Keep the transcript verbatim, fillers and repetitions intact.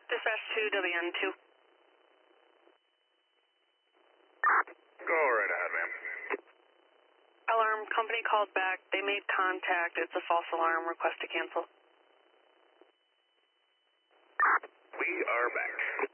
Dispatch to W N two. Go right ahead, ma'am. Alarm, company called back. They made contact. It's a false alarm. Request to cancel. We are back.